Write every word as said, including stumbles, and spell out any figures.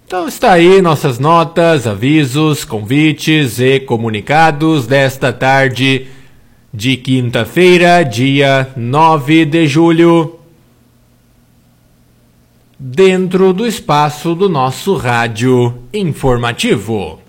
Então está aí nossas notas, avisos, convites e comunicados desta tarde de quinta-feira, dia nove de julho, dentro do espaço do nosso rádio informativo.